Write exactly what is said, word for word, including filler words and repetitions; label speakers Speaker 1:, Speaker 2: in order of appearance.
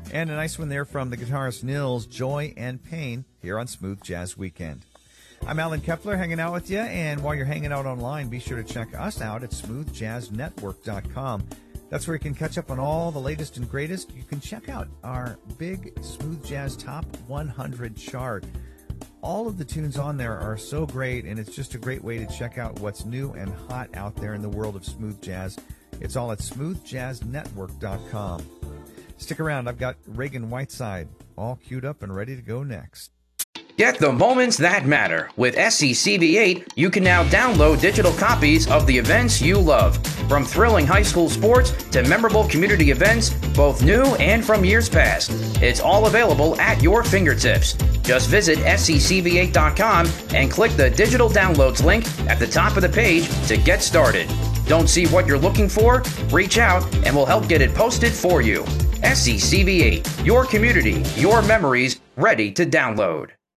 Speaker 1: And a nice one there from the guitarist Nils, Joy and Pain, here on Smooth Jazz Weekend. I'm Alan Kepler hanging out with you, and while you're hanging out online, be sure to check us out at smooth jazz network dot com. That's where you can catch up on all the latest and greatest. You can check out our big Smooth Jazz Top one hundred chart. All of the tunes on there are so great, and it's just a great way to check out what's new and hot out there in the world of smooth jazz. It's all at smooth jazz network dot com. Stick around. I've got Reagan Whiteside all queued up and ready to go next.
Speaker 2: Get the moments that matter. With S C C V eight, you can now download digital copies of the events you love. From thrilling high school sports to memorable community events, both new and from years past. It's all available at your fingertips. Just visit S C C V eight dot com and click the digital downloads link at the top of the page to get started. Don't see what you're looking for? Reach out and we'll help get it posted for you. S C C V eight, your community, your memories, ready to download.